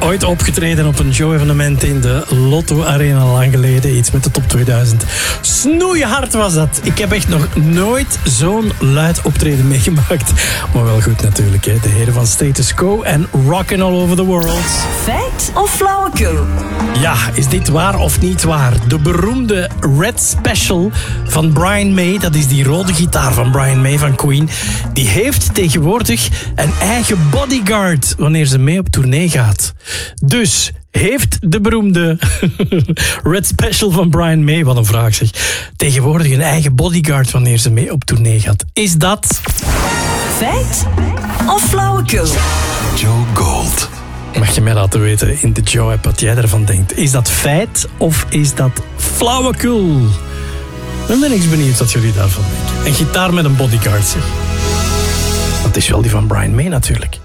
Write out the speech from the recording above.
Ooit opgetreden op een show-evenement in de Lotto Arena lang geleden. Iets met de top 2000. Snoeihard was dat. Ik heb echt nog nooit zo'n luid optreden meegemaakt. Maar wel goed natuurlijk, hè. De heren van Status Quo en Rockin' All Over The World. Feit of flauwekul? Ja, is dit waar of niet waar? De beroemde Red Special van Brian May, dat is die rode gitaar van Brian May van Queen, die heeft tegenwoordig een eigen bodyguard wanneer ze mee op tournee gaat. Dus heeft de beroemde Red Special van Brian May, wat een vraag zeg, tegenwoordig een eigen bodyguard wanneer ze mee op tournee gaat? Is dat feit of flauwekul? Joe Gold. Mag je mij laten weten in de Joe-app wat jij ervan denkt? Is dat feit of is dat flauwekul? Dan ben ik benieuwd wat jullie daarvan denken. Een gitaar met een bodyguard, zeg. Dat is wel die van Brian May natuurlijk.